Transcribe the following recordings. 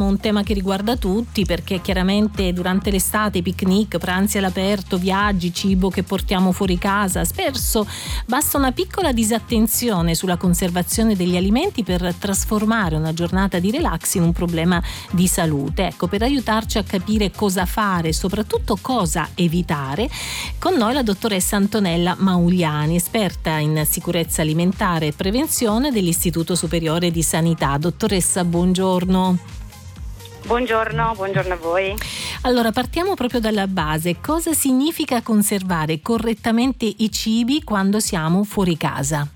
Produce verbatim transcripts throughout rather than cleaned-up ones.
un tema che riguarda tutti, perché chiaramente durante l'estate picnic, pranzi all'aperto, viaggi, cibo che portiamo fuori casa, spesso basta una piccola disattenzione sulla conservazione degli alimenti per trasformare una giornata di relax in un problema di salute. Ecco, per aiutarci a capire cosa fare e soprattutto cosa evitare, con noi la dottoressa Antonella Mauliani, esperta in sicurezza alimentare e prevenzione dell'Istituto Superiore di Sanità. Dottoressa, buongiorno. Buongiorno, buongiorno a voi. Allora, partiamo proprio dalla base. Cosa significa conservare correttamente i cibi quando siamo fuori casa?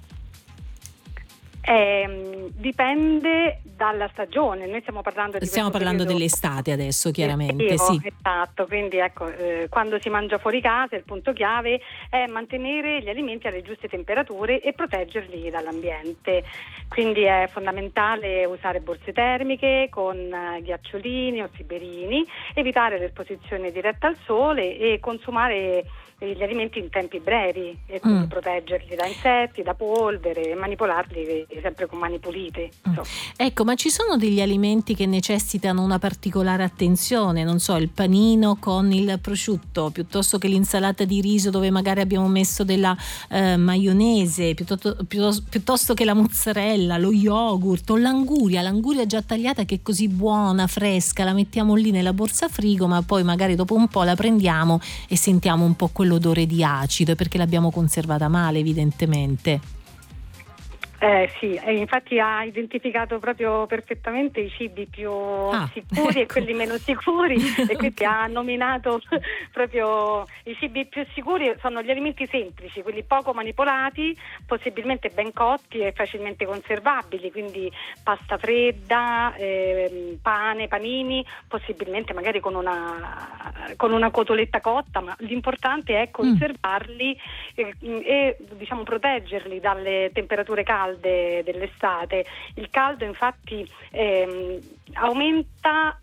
Eh, dipende dalla stagione. Noi stiamo parlando di stiamo parlando periodo dell'estate adesso, chiaramente, estivo, sì. Esatto, quindi ecco, eh, quando si mangia fuori casa il punto chiave è mantenere gli alimenti alle giuste temperature e proteggerli dall'ambiente. Quindi è fondamentale usare borse termiche con eh, ghiacciolini o siberini, evitare l'esposizione diretta al sole e consumare gli alimenti in tempi brevi e quindi mm. proteggerli da insetti, da polvere e manipolarli sempre con mani pulite. Mm. Ecco, ma ci sono degli alimenti che necessitano una particolare attenzione? Non so, il panino con il prosciutto piuttosto che l'insalata di riso dove magari abbiamo messo della eh, maionese, piuttosto, piuttosto, piuttosto che la mozzarella, lo yogurt o l'anguria, l'anguria già tagliata che è così buona, fresca, la mettiamo lì nella borsa frigo, ma poi magari dopo un po' la prendiamo e sentiamo un po' quello l'odore di acido perché l'abbiamo conservata male, evidentemente. Eh sì, e infatti ha identificato proprio perfettamente i cibi più ah, sicuri ecco. e quelli meno sicuri e quindi ha nominato proprio i cibi più sicuri sono gli alimenti semplici, quelli poco manipolati, possibilmente ben cotti e facilmente conservabili, quindi pasta fredda, eh, pane, panini, possibilmente magari con una con una cotoletta cotta, ma l'importante è conservarli mm. e, e diciamo proteggerli dalle temperature calde dell'estate. Il caldo infatti ehm, aumenta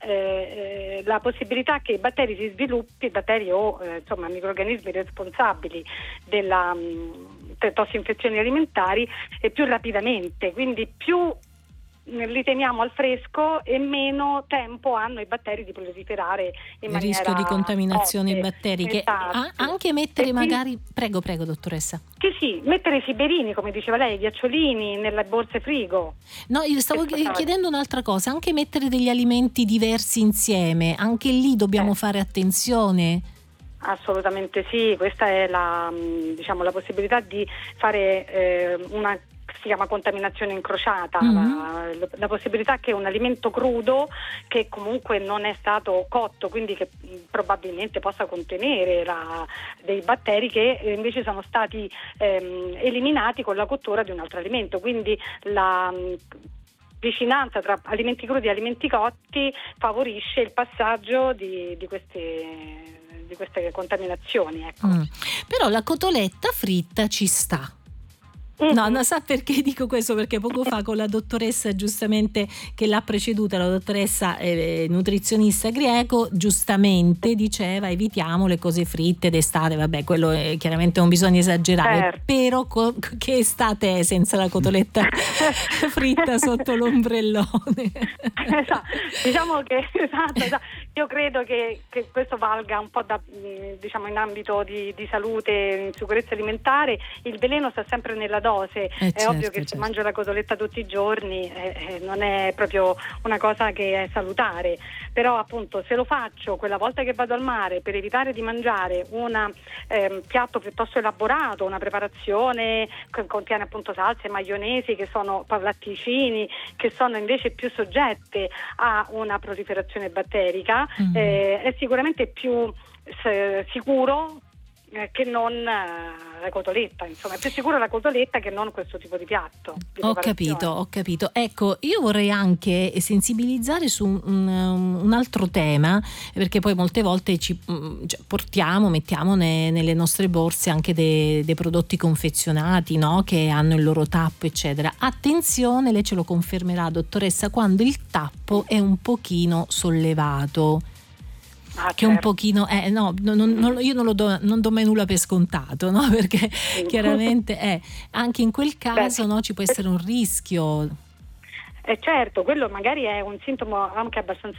eh, la possibilità che i batteri si sviluppi, batteri o eh, insomma microrganismi responsabili della mh, tossinfezioni alimentari e più rapidamente, quindi più li teniamo al fresco e meno tempo hanno i batteri di proliferare in il maniera rischio di contaminazioni forte. batteriche. Esatto. Ah, anche mettere e magari quindi, prego prego dottoressa sì sì mettere i siberini, come diceva lei, i ghiacciolini nelle borse frigo. No, io stavo chiedendo un'altra cosa, anche mettere degli alimenti diversi insieme, anche lì dobbiamo eh. fare attenzione. Assolutamente sì, questa è la diciamo la possibilità di fare eh, una si chiama contaminazione incrociata, mm-hmm. la, la possibilità che un alimento crudo che comunque non è stato cotto, quindi che probabilmente possa contenere la, dei batteri che invece sono stati ehm, eliminati con la cottura di un altro alimento, quindi la mh, vicinanza tra alimenti crudi e alimenti cotti favorisce il passaggio di, di queste di queste contaminazioni, ecco. Mm. Però la cotoletta fritta ci sta. No, no, sa perché dico questo? Perché poco fa con la dottoressa giustamente che l'ha preceduta, la dottoressa eh, nutrizionista Greco, giustamente diceva evitiamo le cose fritte d'estate, vabbè quello è, chiaramente non bisogna esagerare, certo. Però co- che estate è senza la cotoletta fritta sotto l'ombrellone? Esatto. Diciamo che esatto, esatto. Io credo che, che questo valga un po' da, diciamo in ambito di, di salute, in sicurezza alimentare, il veleno sta sempre nella dose, eh, è certo, ovvio che certo. se mangio la cotoletta tutti i giorni eh, non è proprio una cosa che è salutare, però appunto se lo faccio quella volta che vado al mare per evitare di mangiare un eh, piatto piuttosto elaborato, una preparazione che contiene appunto salse, maionesi che sono latticini, che sono invece più soggette a una proliferazione batterica, mm. eh, è sicuramente più eh, sicuro eh, che non eh, la cotoletta, insomma è più sicura la cotoletta che non questo tipo di piatto di ho capito, ho capito. Ecco, io vorrei anche sensibilizzare su un, un altro tema, perché poi molte volte ci cioè, portiamo, mettiamo ne, nelle nostre borse anche dei, dei prodotti confezionati, no? Che hanno il loro tappo eccetera. Attenzione, lei ce lo confermerà dottoressa, quando il tappo è un pochino sollevato. Ah, che certo. un pochino eh, no, non, non, io non lo do, non do mai nulla per scontato, no? Perché sì. chiaramente eh, anche in quel caso Beh, no, ci può essere un rischio. Eh certo, quello magari è un sintomo anche abbastanza